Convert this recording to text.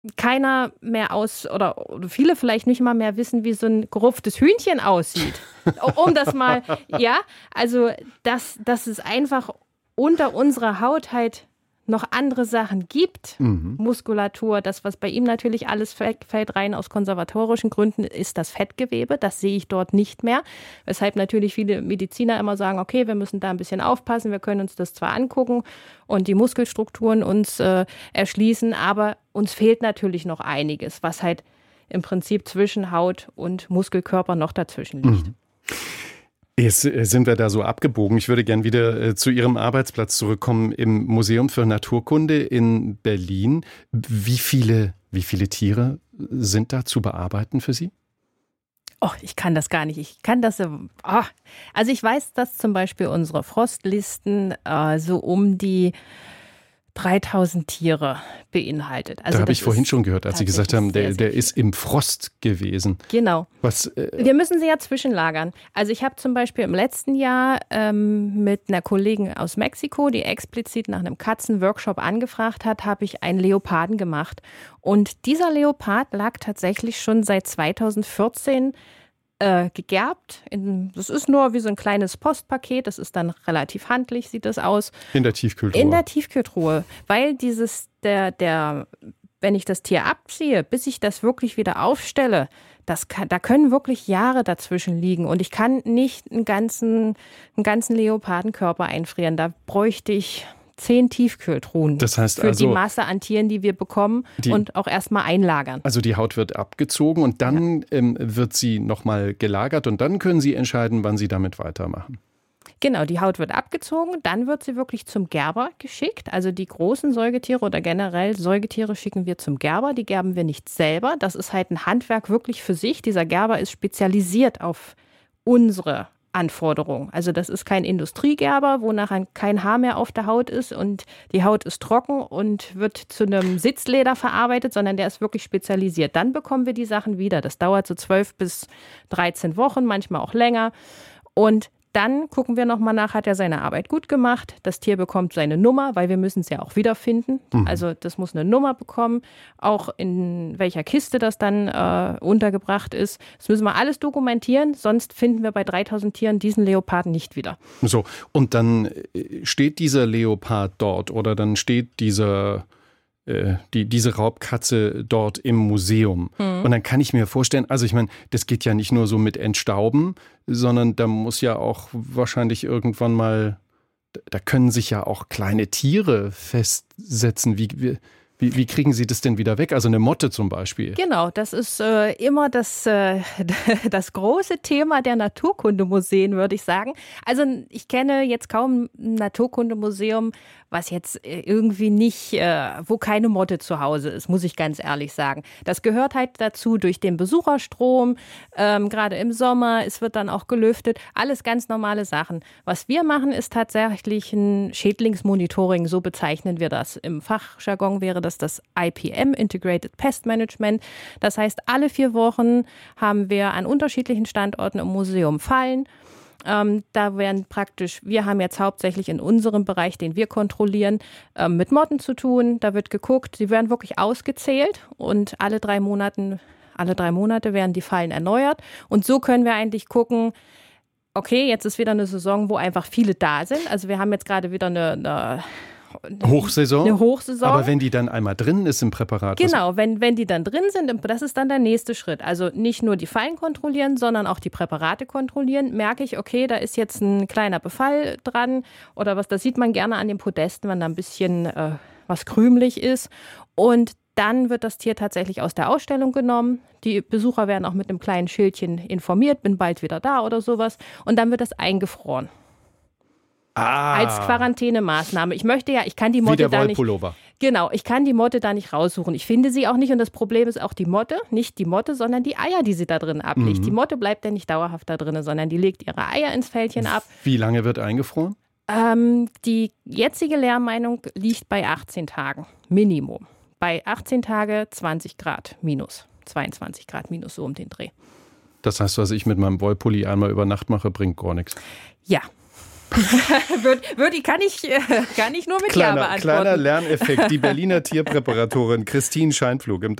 keiner mehr oder viele vielleicht nicht mal mehr wissen, wie so ein gerupftes Hühnchen aussieht. Um das mal, ja, also dass es einfach unter unserer Haut halt noch andere Sachen gibt, Muskulatur, das, was bei ihm natürlich alles fällt rein aus konservatorischen Gründen, ist das Fettgewebe, das sehe ich dort nicht mehr, weshalb natürlich viele Mediziner immer sagen, okay, wir müssen da ein bisschen aufpassen, wir können uns das zwar angucken und die Muskelstrukturen uns erschließen, aber uns fehlt natürlich noch einiges, was halt im Prinzip zwischen Haut und Muskelkörper noch dazwischen liegt. Jetzt sind wir da so abgebogen. Ich würde gern wieder zu Ihrem Arbeitsplatz zurückkommen im Museum für Naturkunde in Berlin. Wie viele Tiere sind da zu bearbeiten für Sie? Oh, ich kann das gar nicht. Also ich weiß, dass zum Beispiel unsere Frostlisten so um die 3000 Tiere beinhaltet. Also da habe ich vorhin schon gehört, als Sie gesagt haben, der ist im Frost gewesen. Genau. Wir müssen sie ja zwischenlagern. Also ich habe zum Beispiel im letzten Jahr mit einer Kollegin aus Mexiko, die explizit nach einem Katzenworkshop angefragt hat, habe ich einen Leoparden gemacht. Und dieser Leopard lag tatsächlich schon seit 2014 gegerbt. Das ist nur wie so ein kleines Postpaket. Das ist dann relativ handlich, sieht das aus. In der Tiefkühltruhe. In der Tiefkühltruhe. Weil wenn ich das Tier abziehe, bis ich das wirklich wieder aufstelle, da können wirklich Jahre dazwischen liegen. Und ich kann nicht einen ganzen Leopardenkörper einfrieren. Da bräuchte ich 10 Tiefkühltruhen, das heißt für also, die Masse an Tieren, die wir bekommen und auch erstmal einlagern. Also die Haut wird abgezogen und dann wird sie nochmal gelagert und dann können Sie entscheiden, wann Sie damit weitermachen. Genau, die Haut wird abgezogen, dann wird sie wirklich zum Gerber geschickt. Also die großen Säugetiere oder generell Säugetiere schicken wir zum Gerber. Die gerben wir nicht selber. Das ist halt ein Handwerk wirklich für sich. Dieser Gerber ist spezialisiert auf unsere Anforderung. Also das ist kein Industriegerber, wo nachher kein Haar mehr auf der Haut ist und die Haut ist trocken und wird zu einem Sitzleder verarbeitet, sondern der ist wirklich spezialisiert. Dann bekommen wir die Sachen wieder. Das dauert so 12 bis 13 Wochen, manchmal auch länger. Und dann gucken wir nochmal nach, hat er seine Arbeit gut gemacht. Das Tier bekommt seine Nummer, weil wir müssen es ja auch wiederfinden. Also das muss eine Nummer bekommen, auch in welcher Kiste das dann untergebracht ist. Das müssen wir alles dokumentieren, sonst finden wir bei 3000 Tieren diesen Leoparden nicht wieder. So, und dann steht dieser Leopard dort oder dann steht diese Raubkatze dort im Museum. Und dann kann ich mir vorstellen, also ich meine, das geht ja nicht nur so mit Entstauben, sondern da muss ja auch wahrscheinlich irgendwann mal, da können sich ja auch kleine Tiere festsetzen. Wie kriegen Sie das denn wieder weg? Also eine Motte zum Beispiel. Genau, das ist immer das große Thema der Naturkundemuseen, würde ich sagen. Also ich kenne jetzt kaum ein Naturkundemuseum, was jetzt irgendwie nicht, wo keine Motte zu Hause ist, muss ich ganz ehrlich sagen. Das gehört halt dazu durch den Besucherstrom, gerade im Sommer, es wird dann auch gelüftet, alles ganz normale Sachen. Was wir machen, ist tatsächlich ein Schädlingsmonitoring, so bezeichnen wir das. Im Fachjargon wäre das IPM, Integrated Pest Management. Das heißt, alle 4 Wochen haben wir an unterschiedlichen Standorten im Museum Fallen. Da werden wir haben jetzt hauptsächlich in unserem Bereich, den wir kontrollieren, mit Motten zu tun. Da wird geguckt, sie werden wirklich ausgezählt und alle 3 Monate werden die Fallen erneuert. Und so können wir eigentlich gucken, okay, jetzt ist wieder eine Saison, wo einfach viele da sind. Also wir haben jetzt gerade wieder eine Hochsaison. Aber wenn die dann einmal drin ist im Präparat. Genau, wenn die dann drin sind, das ist dann der nächste Schritt. Also nicht nur die Fallen kontrollieren, sondern auch die Präparate kontrollieren. Merke ich, okay, da ist jetzt ein kleiner Befall dran oder was, das sieht man gerne an den Podesten, wenn da ein bisschen was krümelig ist. Und dann wird das Tier tatsächlich aus der Ausstellung genommen. Die Besucher werden auch mit einem kleinen Schildchen informiert, bin bald wieder da oder sowas. Und dann wird das eingefroren. Als Quarantänemaßnahme. Ich kann die Motte da nicht. Genau, ich kann die Motte da nicht raussuchen. Ich finde sie auch nicht und das Problem ist auch die Motte, nicht die Motte, sondern die Eier, die sie da drin ablegt. Die Motte bleibt ja nicht dauerhaft da drin, sondern die legt ihre Eier ins Fältchen ab. Wie lange wird eingefroren? Die jetzige Lehrmeinung liegt bei 18 Tagen, Minimum. Bei 18 Tage 20 Grad minus, 22 Grad minus, so um den Dreh. Das heißt, was ich mit meinem Wollpulli einmal über Nacht mache, bringt gar nichts. Ja. Kann ich nur mit Ja beantworten. Kleiner Lerneffekt. Die Berliner Tierpräparatorin Christine Scheinpflug im